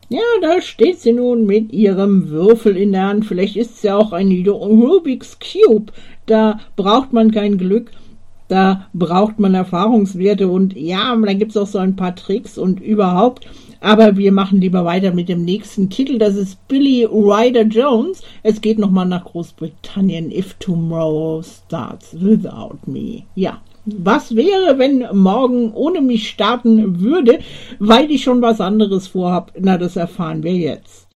Ja, da steht sie nun mit ihrem Würfel in der Hand. Vielleicht ist es ja auch ein Rubik's Cube. Da braucht man kein Glück, da braucht man Erfahrungswerte und ja, dann gibt es auch so ein paar Tricks und überhaupt. Aber wir machen lieber weiter mit dem nächsten Titel. Das ist Billy Ryder Jones. Es geht nochmal nach Großbritannien. If Tomorrow Starts Without Me. Ja. Was wäre, wenn morgen ohne mich starten würde, weil ich schon was anderes vorhab? Na, das erfahren wir jetzt.